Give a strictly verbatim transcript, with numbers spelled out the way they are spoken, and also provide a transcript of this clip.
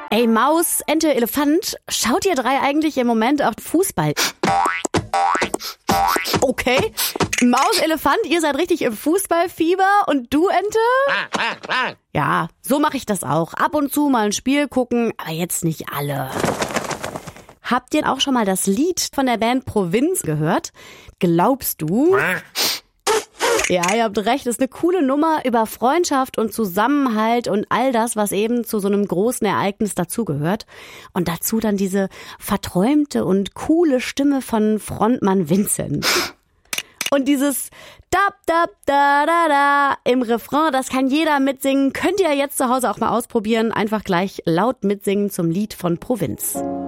Ey, Maus, Ente, Elefant, schaut ihr drei eigentlich im Moment auch Fußball? Okay, Maus, Elefant, ihr seid richtig im Fußballfieber und du, Ente? Ja, so mache ich das auch. Ab und zu mal ein Spiel gucken, aber jetzt nicht alle. Habt ihr auch schon mal das Lied von der Band Provinz gehört? Glaubst du? Ja, ihr habt recht, das ist eine coole Nummer über Freundschaft und Zusammenhalt und all das, was eben zu so einem großen Ereignis dazugehört. Und dazu dann diese verträumte und coole Stimme von Frontmann Vincent. Und dieses da da da da da im Refrain, das kann jeder mitsingen. Könnt ihr jetzt zu Hause auch mal ausprobieren. Einfach gleich laut mitsingen zum Lied von Provinz.